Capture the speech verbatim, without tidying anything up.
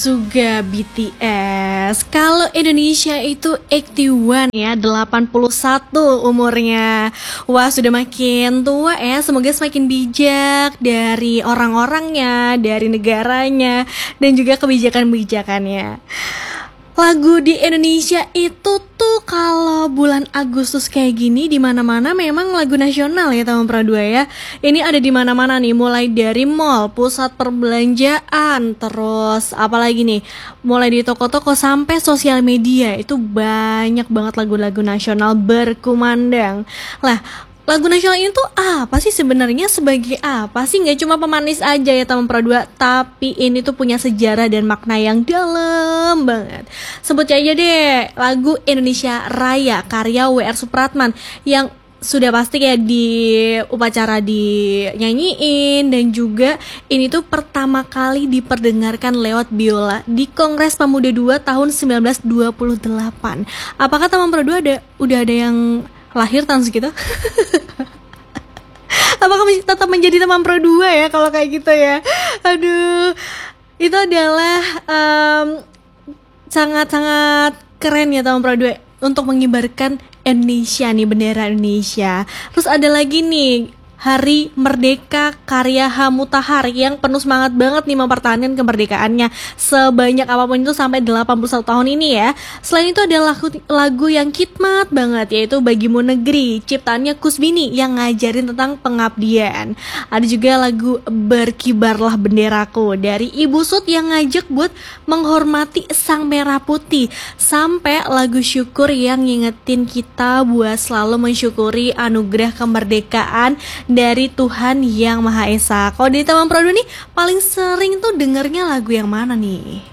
Juga B T S. Kalau Indonesia itu delapan puluh satu ya, delapan puluh satu umurnya. Wah, sudah makin tua ya. Semoga semakin bijak dari orang-orangnya, dari negaranya, dan juga kebijakan-kebijakannya. Lagu di Indonesia itu tuh kalau bulan Agustus kayak gini di mana-mana memang lagu nasional ya tahun Pro dua ya. Ini ada di mana-mana nih, mulai dari mall, pusat perbelanjaan, terus apalagi nih, mulai di toko-toko sampai sosial media itu banyak banget lagu-lagu nasional berkumandang. Lah, lagu nasional ini tuh apa sih sebenarnya, sebagai apa sih? Nggak cuma pemanis aja ya teman Pro dua, tapi ini tuh punya sejarah dan makna yang dalam banget. Sebut aja deh lagu Indonesia Raya karya W R Supratman yang sudah pasti kayak di upacara dinyanyiin, dan juga ini tuh pertama kali diperdengarkan lewat biola di Kongres Pemuda dua tahun sembilan belas dua puluh delapan. Apakah teman Pro dua ada udah ada yang lahir tahun segitu? Apakah tetap menjadi teman Pro dua ya kalau kayak gitu ya? Aduh, itu adalah um, sangat-sangat keren ya teman Pro dua untuk mengibarkan Indonesia nih, bendera Indonesia. Terus ada lagi nih Hari Merdeka karya H. Mutahar yang penuh semangat banget nih mempertahankan kemerdekaannya sebanyak apapun itu sampai delapan puluh satu tahun ini ya. Selain itu ada lagu, lagu yang khidmat banget, yaitu Bagimu Negeri, ciptaannya Kusbini yang ngajarin tentang pengabdian. Ada juga lagu Berkibarlah Benderaku dari Ibu Sud yang ngajak buat menghormati Sang Merah Putih, sampai lagu Syukur yang ngingetin kita buat selalu mensyukuri anugerah kemerdekaan dari Tuhan Yang Maha Esa. Kalau di teman Pro dua nih paling sering tuh dengernya lagu yang mana nih?